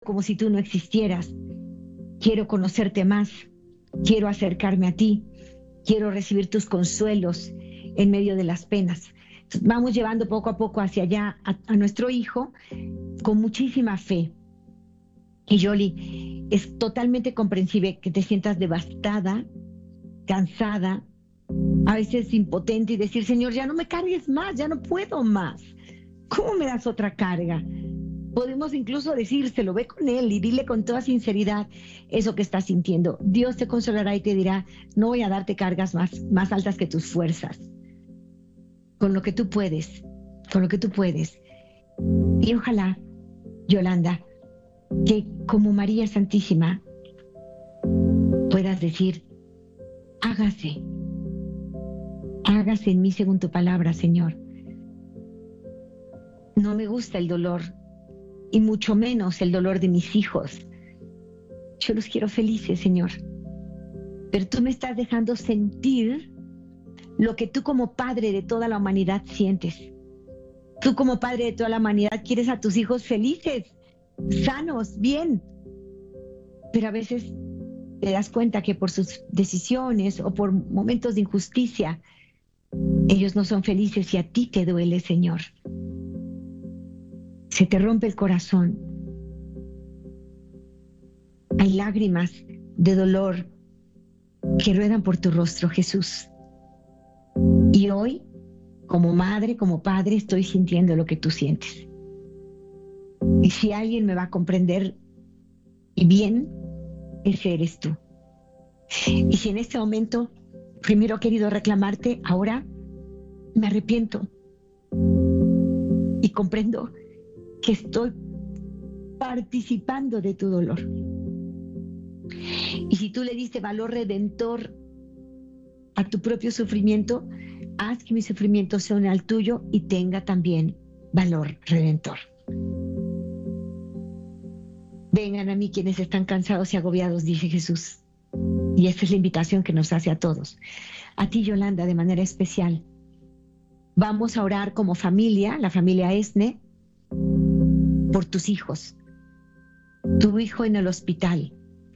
como si tú no existieras. Quiero conocerte más. Quiero acercarme a ti. Quiero recibir tus consuelos en medio de las penas. Entonces, vamos llevando poco a poco hacia allá a nuestro hijo con muchísima fe. Y Yoli, es totalmente comprensible que te sientas devastada, cansada, a veces impotente y decir, Señor, ya no me cargues más, ya no puedo más. ¿Cómo me das otra carga? Podemos incluso decírselo, ve con él y dile con toda sinceridad eso que estás sintiendo. Dios te consolará y te dirá, no voy a darte cargas más altas que tus fuerzas. Con lo que tú puedes, con lo que tú puedes. Y ojalá, Yolanda, que como María Santísima puedas decir, hágase en mí según tu palabra, Señor. No me gusta el dolor, y mucho menos el dolor de mis hijos. Yo los quiero felices, Señor. Pero tú me estás dejando sentir lo que tú como padre de toda la humanidad sientes. Tú como padre de toda la humanidad quieres a tus hijos felices, sanos, bien. Pero a veces te das cuenta que por sus decisiones o por momentos de injusticia, ellos no son felices y a ti te duele, Señor. Se te rompe el corazón. Hay lágrimas de dolor que ruedan por tu rostro, Jesús. Y hoy, como madre, como padre, estoy sintiendo lo que tú sientes. Y si alguien me va a comprender y bien, ese eres tú. Y si en este momento primero he querido reclamarte, ahora me arrepiento y comprendo que estoy participando de tu dolor. Y si tú le diste valor redentor a tu propio sufrimiento, haz que mi sufrimiento sea al tuyo y tenga también valor redentor. Vengan a mí quienes están cansados y agobiados, dice Jesús. Y esta es la invitación que nos hace a todos. A ti, Yolanda, de manera especial. Vamos a orar como familia, la familia Esne, por tus hijos. Tu hijo en el hospital.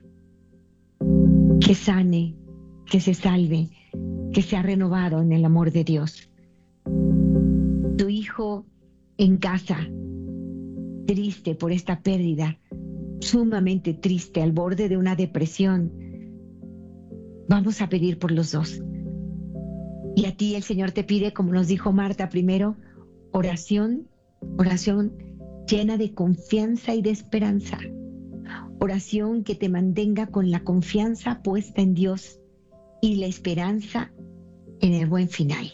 Que sane, que se salve, que sea renovado en el amor de Dios. Tu hijo en casa, triste por esta pérdida, sumamente triste, al borde de una depresión. Vamos a pedir por los dos. Y a ti el Señor te pide, como nos dijo Marta primero, oración llena de confianza y de esperanza. Oración que te mantenga con la confianza puesta en Dios y la esperanza en el buen final.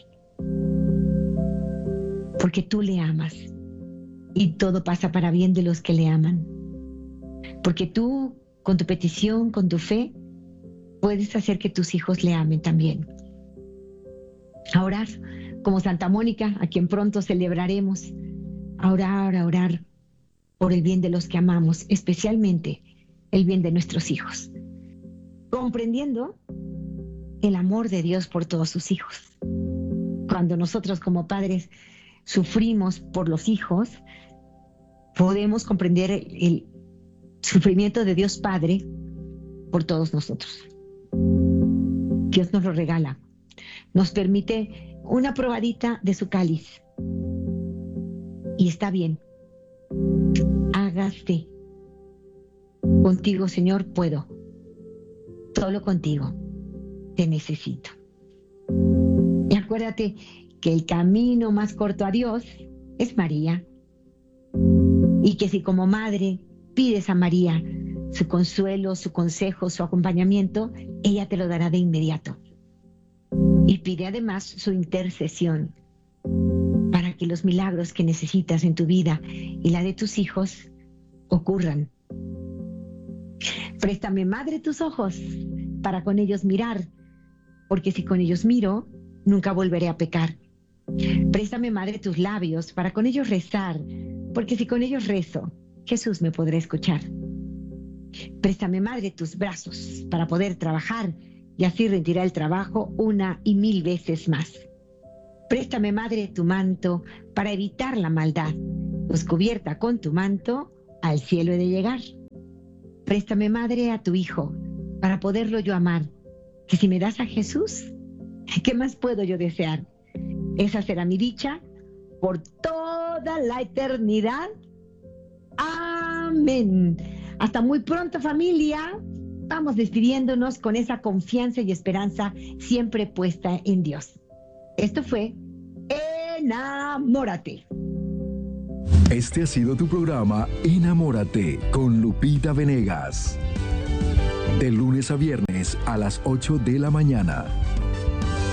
Porque tú le amas y todo pasa para bien de los que le aman. Porque tú, con tu petición, con tu fe, puedes hacer que tus hijos le amen también. A orar como Santa Mónica, a quien pronto celebraremos. A orar por el bien de los que amamos, especialmente el bien de nuestros hijos. Comprendiendo el amor de Dios por todos sus hijos. Cuando nosotros como padres sufrimos por los hijos, podemos comprender el sufrimiento de Dios Padre por todos nosotros. Dios nos lo regala, nos permite una probadita de su cáliz. Y está bien. Hágase. Contigo, Señor, puedo. Solo contigo te necesito. Y acuérdate que el camino más corto a Dios es María. Y que si como madre pides a María su consuelo, su consejo, su acompañamiento, ella te lo dará de inmediato. Y pide además su intercesión para que los milagros que necesitas en tu vida y la de tus hijos ocurran. Préstame, Madre, tus ojos para con ellos mirar, porque si con ellos miro, nunca volveré a pecar. Préstame, Madre, tus labios para con ellos rezar, porque si con ellos rezo, Jesús me podrá escuchar. Préstame, Madre, tus brazos para poder trabajar y así rendirá el trabajo 1 y 1000 veces más. Préstame, Madre, tu manto para evitar la maldad, pues cubierta con tu manto al cielo he de llegar. Préstame, Madre, a tu Hijo para poderlo yo amar. Que si me das a Jesús, ¿qué más puedo yo desear? Esa será mi dicha por toda la eternidad. Amén. Hasta muy pronto, familia. Vamos despidiéndonos con esa confianza y esperanza siempre puesta en Dios. Esto fue Enamórate. Este ha sido tu programa Enamórate con Lupita Venegas. De lunes a viernes a las 8 de la mañana.